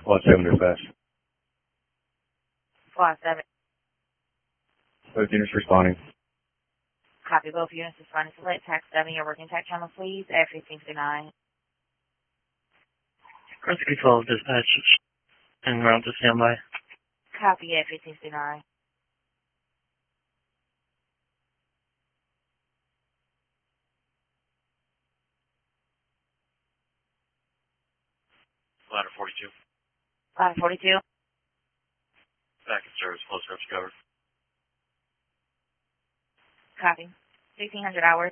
Squad 7 dispatch. Squad 7. Both units responding. Copy, both units responding to lit. Tax 7, your working tax channel, please. F-1559. Rescue 12 dispatch. En route to standby. Copy, F-1559. Ladder 42. Ladder 42. Back in service, close up to cover. Copy. 1600 hours.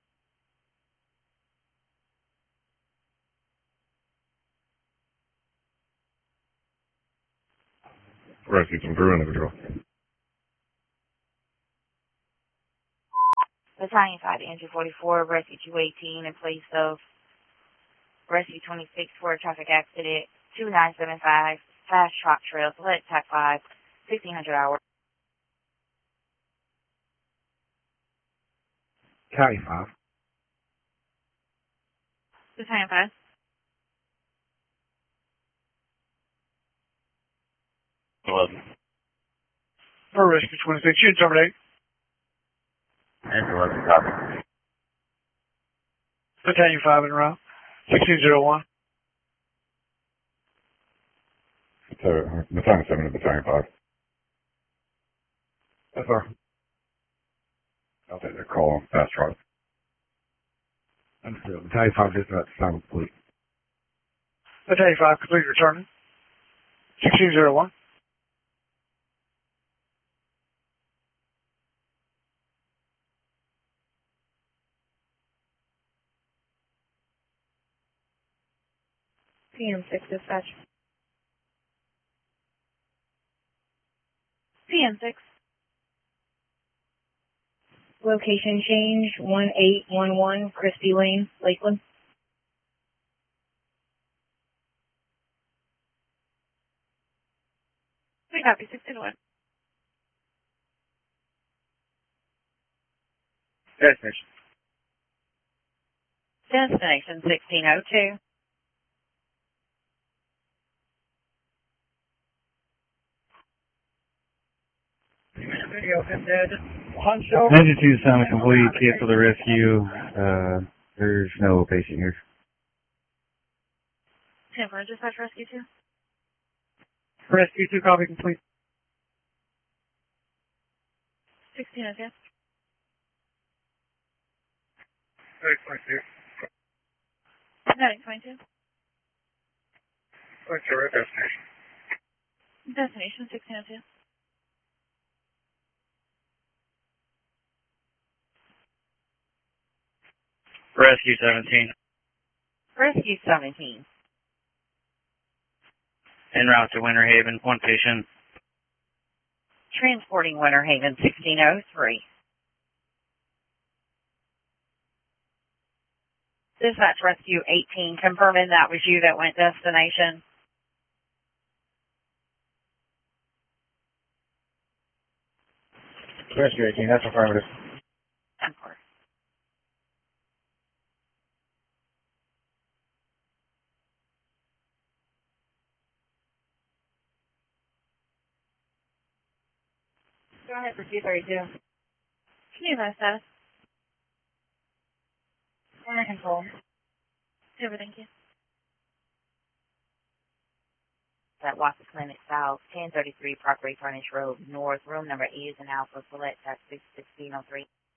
Rescue some crew under control. Battalion 5, Entry 44, Rescue 218 in place of Rescue 26 for a traffic accident, 2975, Fast Truck Trail, Select Tac 5, 1600 hours. County 5. Battalion 5. For Rescue 26, you terminate. And 11, copy. Battalion 5 en route. 1601. So, Battalion 7 to Battalion 5. Yes, sir. I'll take the call on fast truck. Understood. Battalion 5 dispatch, sound complete. Battalion 5, complete returning. 1601. PM6 dispatch. PM6. Location change, 1811 Christie Lane, Lakeland. We copy 1601. Destination. Destination 1602. Video dead. Hunt show. Engine 2 sound complete. Cancel the rescue. There's no patient here. Temporary dispatch rescue 2. Rescue 2, copy complete. 1602. 922. 922. What's your destination? Destination 1602. Rescue 17. Rescue 17. En route to Winter Haven, one patient. Transporting Winter Haven 1603. Dispatch Rescue 18, confirming that was you that went destination. Rescue 18, that's affirmative. Of course. Go ahead for 232. Can you advise status? Under control. Super, thank you. That Watson Clinic South, 1033 Parkway Furnish Road North, room number E is an Alpha Select at 1603.